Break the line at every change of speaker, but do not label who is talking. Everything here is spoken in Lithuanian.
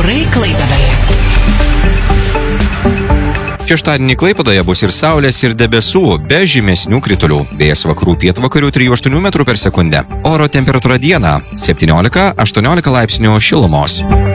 Orai Klaipėdoje.
Šeštadienį Klaipėdoje bus ir saulės, ir debesų, be žymesnių kritulių. Vėjas vakarų pietvakarių 3-8 m per sekundę. Oro temperatūra dieną 17-18 laipsnių šilumos.